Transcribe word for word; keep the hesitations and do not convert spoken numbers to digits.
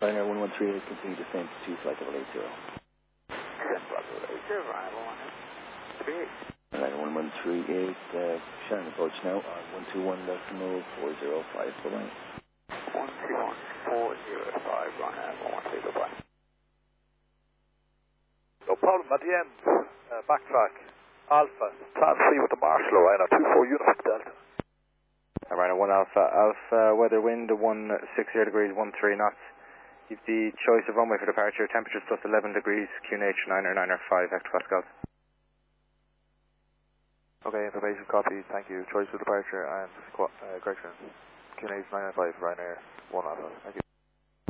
Ryanair one one three eight, continue descent to two flight level eight zero. Yes, Bravo eight zero, Ryanair one one three eight. Ryanair one one three eight, uh, Shannon approach now on one two one decimal four zero five, bye-bye. one two one four zero five, Ryanair one one three, bye-bye. No problem, at the end, uh, backtrack, Alpha, plan three with the Marshall, Ryanair two four Uniform Delta. Ryanair one Alpha, Alpha, weather wind one six zero degrees, one three knots. You've the choice of runway for departure, temperatures plus eleven degrees, Q N H nine or nine or five hectopascals. Okay, information copy, thank you. Choice of departure and uh, correction. Q N H nine or five, Ryanair one Alpha, thank you.